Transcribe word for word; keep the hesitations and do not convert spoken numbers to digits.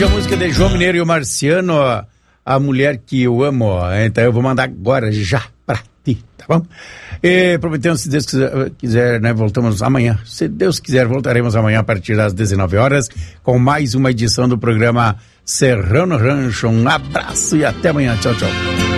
a música de João Mineiro e o Marciano, ó, a mulher que eu amo, ó. Então eu vou mandar agora já pra ti, tá bom? E prometemos, se Deus quiser, quiser, né, voltamos amanhã. Se Deus quiser, voltaremos amanhã a partir das dezenove horas com mais uma edição do programa Serrano Rancho. Um abraço e até amanhã. Tchau, tchau.